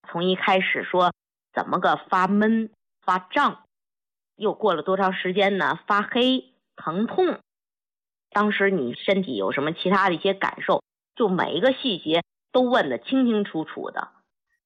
从一开始说怎么个发闷、发胀，又过了多长时间呢？发黑、疼痛，当时你身体有什么其他的一些感受，就每一个细节都问得清清楚楚的。